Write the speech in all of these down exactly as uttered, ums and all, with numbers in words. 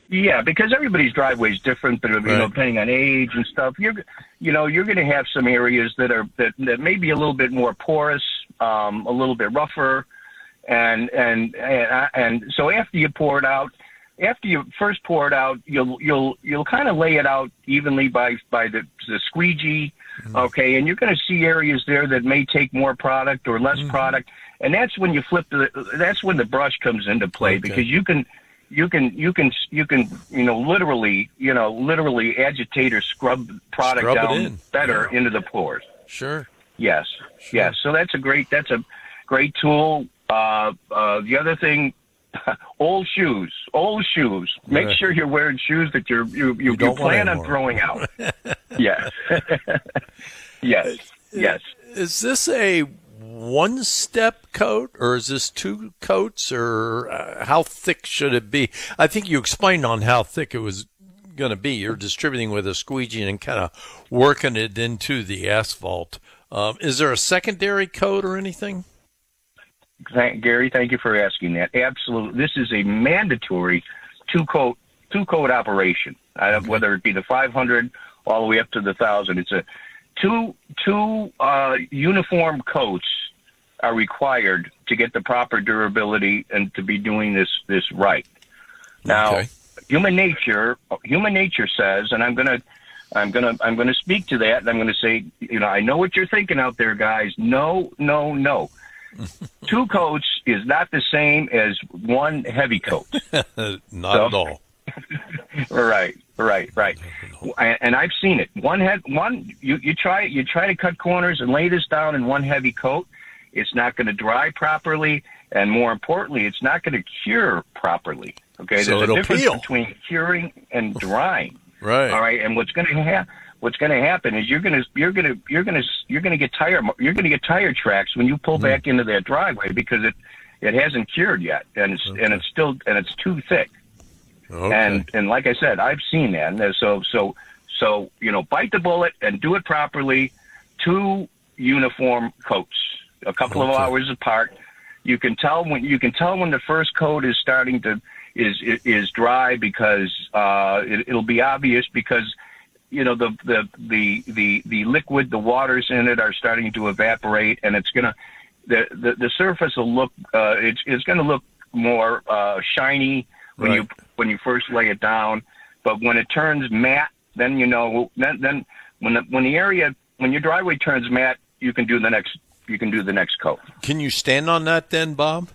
Yeah, because everybody's driveway is different, but you Right. know, depending on age and stuff, you're, you know, you're going to have some areas that are that, that may be a little bit more porous, um, a little bit rougher, and and and and so after you pour it out, after you first pour it out, you'll you'll you'll kind of lay it out evenly by by the the squeegee, mm-hmm. okay, and you're going to see areas there that may take more product or less mm-hmm. product, and that's when you flip the that's when the brush comes into play, okay. because you can. You can, you can, you can, you know, literally, you know, literally agitate or scrub product scrub down in. better yeah. into the pores. Sure. Yes. Sure. Yes. So that's a great, that's a great tool. Uh, uh, the other thing, old shoes, old shoes. Make right. sure you're wearing shoes that you're, you, you, you, you plan on throwing out. yes. yes. Yes. Is this a one-step coat, or is this two coats, or uh, how thick should it be? I think you explained on how thick it was going to be. You're distributing with a squeegee and kind of working it into the asphalt. Um, is there a secondary coat or anything? Thank, Gary, thank you for asking that. Absolutely. This is a mandatory two-coat two-coat operation, uh, okay. whether it be the five hundred all the way up to the one thousand. It's a Two two uh, uniform coats are required to get the proper durability and to be doing this this right. Now, okay. human nature human nature says, and I'm gonna I'm gonna I'm gonna speak to that, and I'm gonna say, you know, I know what you're thinking out there, guys. No, no, no. Two coats is not the same as one heavy coat. Not so, at all. Right, right, right. And I've seen it. One head, one you, you try you try to cut corners and lay this down in one heavy coat. It's not going to dry properly, and more importantly, it's not going to cure properly. Okay, so there's a difference peel. between curing and drying. Right. All right, and what's going to happen? What's going to happen is you're going to you're going to you're going to you're going to get tire you're going to get tire tracks when you pull mm. back into that driveway because it it hasn't cured yet, and it's okay. and it's still and it's too thick. Okay. And and like I said, I've seen that. And so so so you know, bite the bullet and do it properly. Two uniform coats, a couple okay. of hours apart. You can tell when you can tell when the first coat is starting to is is dry because uh, it, it'll be obvious because you know the the the the the liquid, the waters in it are starting to evaporate, and it's gonna the the, the surface will look uh, it's it's gonna look more uh, shiny. When right. you when you first lay it down, but when it turns matte, then you know then then when the when the area when your driveway turns matte, you can do the next you can do the next coat. Can you stand on that then, Bob?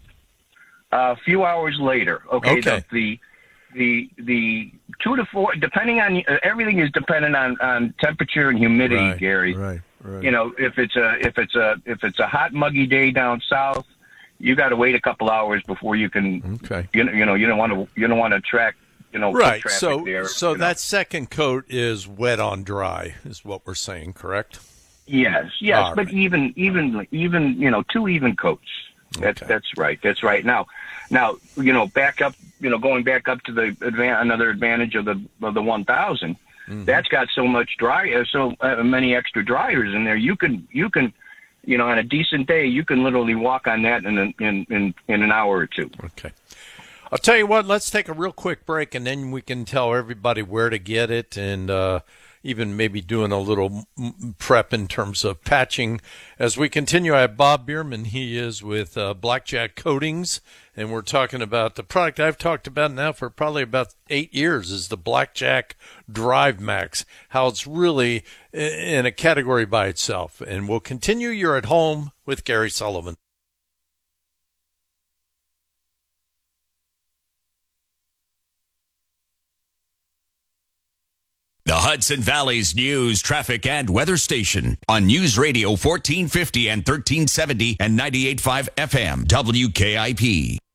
Uh, a few hours later, okay. okay. The, the the the two to four, depending on uh, everything is dependent on, on temperature and humidity, right. Gary. Right, right. You know, if it's a if it's a if it's a hot muggy day down south. You got to wait a couple hours before you can. Okay. You know, you know, you don't want to. You don't want to track. You know, right. traffic So, there, so you know. that second coat is wet on dry, is what we're saying, correct? Yes, yes, All but right. even, even, even, you know, two even coats. That's okay. that's right. That's right. Now, now, you know, back up. You know, going back up to the advan- another advantage of the of the one thousand. Mm-hmm. That's got so much dry, uh, so uh, many extra dryers in there. You can, you can. You know, on a decent day, you can literally walk on that in in, in in an hour or two. Okay. I'll tell you what, let's take a real quick break, and then we can tell everybody where to get it and uh, even maybe doing a little prep in terms of patching. As we continue, I have Bob Bierman. He is with uh, Blackjack Coatings, and we're talking about the product I've talked about now for probably about eight years is the Blackjack Drive Max, how it's really in a category by itself. And we'll continue. You're at home with Gary Sullivan. The Hudson Valley's news, traffic, and weather station on News Radio fourteen fifty and thirteen seventy and ninety-eight point five F M W K I P.